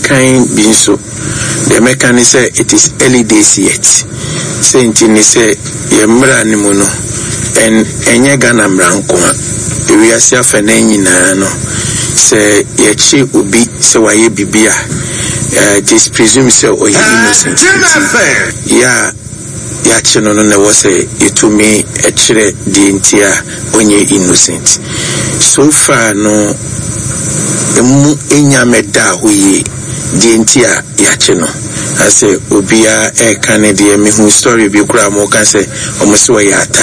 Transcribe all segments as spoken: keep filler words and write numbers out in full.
kind being so. The mechanic say it is early days yet. Saint in say Yemra Nimuno and Enya Gana Mrankoma. We are self and no. Say Yachi Ubi Sawaye Bibia. It is presumed so or innocent. Yeah. Yachi no no was a to me a chile dintia onye innocent. So far no emu enya meda huye dintia yachi no. I say Ubia a Canadian me who story be gra mo can say almost way yata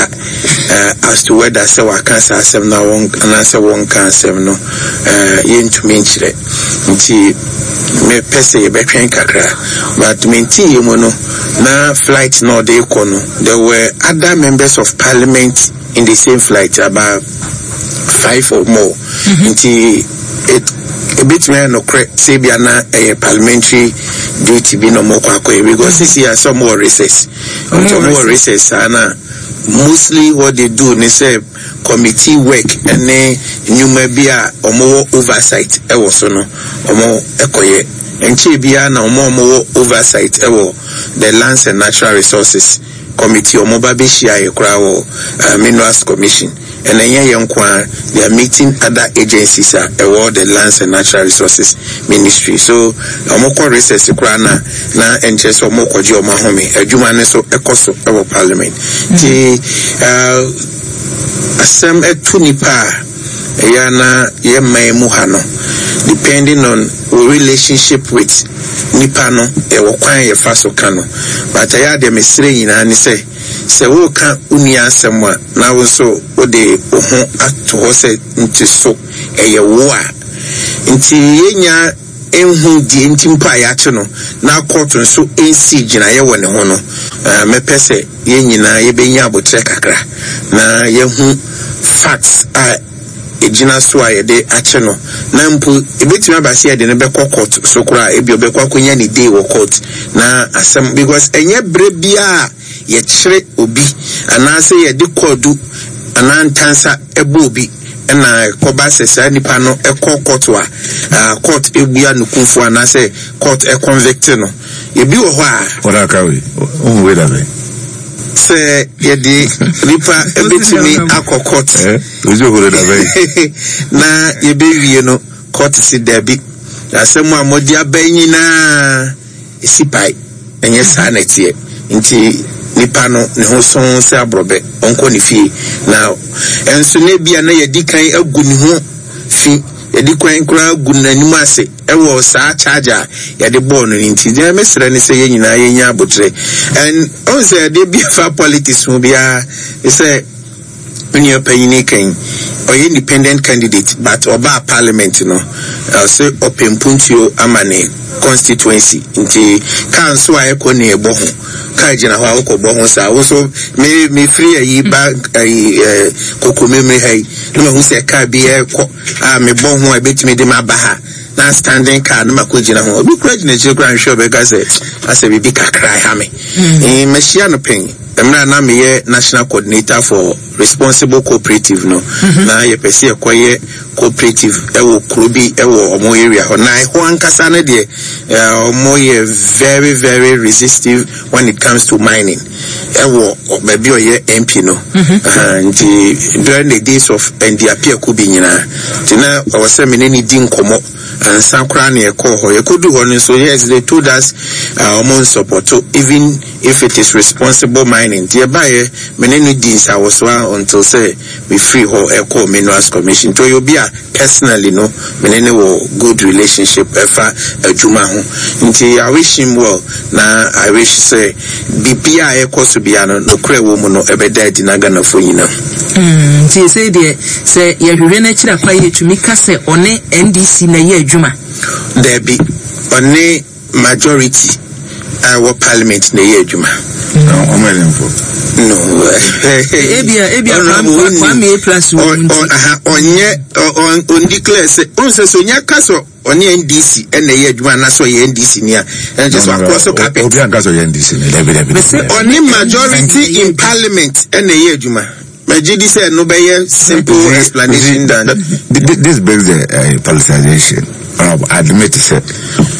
as to whether say wa cancer sem na one and answer one cancer no uh yen to me chile nti me pese ye betwen kakra but me nti ye mo no na flight no dey kono there were other members of parliament in the same flight about five or more mm-hmm. nti it a bit me no cre say bia na a parliamentary duty be no more kwakwe because this year some more recess some more recess and mostly what they do they say committee work and nyuma bia omo oversight e wo so no omo ekoye enche bia na omo omo oversight e wo the lands and natural resources committee omo ba be share e kra wo minerals commission and then yankwa they are meeting other agencies uh, award the lands and natural resources ministry so omoko recess kra na na enches omoko ji oma home adwuma ne so ekoso ewo parliament ti uh asem etunipa ya na ye maimu hano depending on relationship with nipa no ewo kwan ye faso kano but ya de mesire nyina ni say se wo ka uni asem a na wo so wo de ho ato ho se nti so eye wo a nti yenya enhu di nti mpa ya che no na court so ensi gina ye woni ho no me pese ye nyina ye benya abotre kakra na ye hu facts a ejina so a ye de ache no na mpu ebetimi abase ye de ne be court so kura ebi obekwa konya ni day wo court na asem because enye bre bia ye chere obi anase ye de kodu anantansa ebo obi na koba sesa nipa no ekọ court wa court ebua nukunfu anase court e convict no ye bi wo ho a ora ka we o we da be se ye di nipa ebetimi akọ court eh ojo ho da be na ye be wie no court si debi asemu amodi abanyi na esipai enye sa na tie nti nipa no ne ho son se abrobe onko ne fie na enso ne bia na yedi kan agu ne ho fi yedi kwan kura agu nanim ase ewo saa charger yedi ball no nti de mesra ne se ye nyina ye nya abotre and on say de bia fa politics mu bia e say when you pay ni kan or independent candidate but oba parliament no uh, say open puntio amane constituency nti kan so aye ko ne ebo ho ka jina ho ko bo ho sa wo so me me free ayi ba ayi kokomemre hai no hu se ka bi e ko a me bo ho abetimi de ma ba ha na standing car no makọ jina ho obi kura jina chire kura nhwe be ga se ase bi kakra ha me eh machia no pen emra na me ye national coordinator for responsible cooperative no na ye pese ekoye cooperative ewo krobi ewo omo area ho na ho ankasa na de omo ye very very resistive when it comes to mining ewo baby oye M P no and during the days of Ndiapia Kubi nyina tina awose meneni din komo and sankra na ekọ ho yekodu ho so yes they told us uh, omo support even if it is responsible mining the buy meneni din sa was until say we free ho eco minerals commission to you be personally no menene wo good relationship efa adwuma ho nti I wish him well na I wish say bibia eco so bia no no kra wo mu no ebeda di na Ghana fo nyina mm nti say de say ye hwehwe na kira kwa ye tumi ka say one N D C na ye adwuma there be one majority our parliament na ye adwuma no omelemfo no ebia ebia kwa me plus on onye on declare say on say so nya kaso on N D C and ye adwuma na so ye N D C nia and just across the carpet obi an kaso ye N D C na level level say only majority in parliament and ye adwuma Majidi said no be simple explanation than this brings the uh, politicization. Uh, I admit it.